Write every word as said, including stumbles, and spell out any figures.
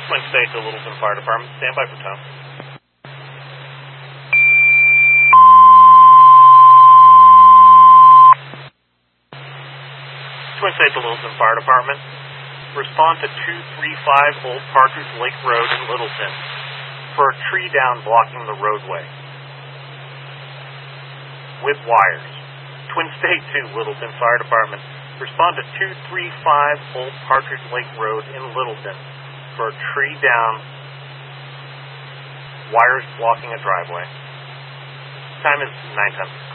Twin State to Littleton Fire Department. Stand by for tone. Twin State to Littleton Fire Department. Respond to two three five Old Partridge Lake Road in Littleton for a tree down blocking the roadway with wires. Twin State to Littleton Fire Department. Respond to two three five Old Partridge Lake Road in Littleton for a tree down, wires blocking a driveway. Time is nine ten.